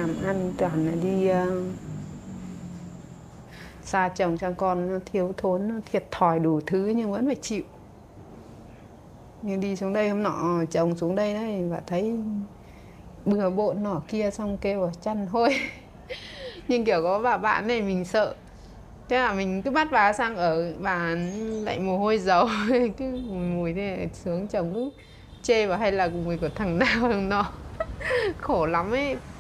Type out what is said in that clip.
làm ăn toàn là đi xa chồng sang con, nó thiếu thốn, nó thiệt thòi đủ thứ nhưng vẫn phải chịu. Nhưng đi xuống đây hôm nọ chồng xuống đây đấy và thấy bừa bộn nọ kia xong kêu chăn hôi. Nhưng kiểu có bà bạn này mình sợ, thế là mình cứ bắt bà sang ở, bà lại mồ hôi dầu. Cứ mùi mùi thế sướng, chồng cứ chê bà hay là mùi của thằng nào thằng nọ. Khổ lắm ấy.